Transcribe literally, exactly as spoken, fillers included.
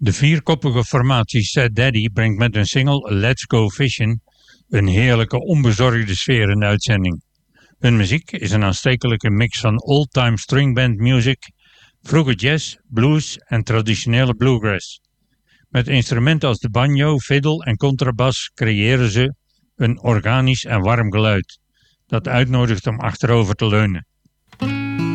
De vierkoppige formatie Sad Daddy brengt met hun single Let's Go Fishing een heerlijke onbezorgde sfeer in de uitzending. Hun muziek is een aanstekelijke mix van old-time stringband music, vroege jazz, blues en traditionele bluegrass. Met instrumenten als de banjo, fiddle en contrabas creëren ze een organisch en warm geluid dat uitnodigt om achterover te leunen.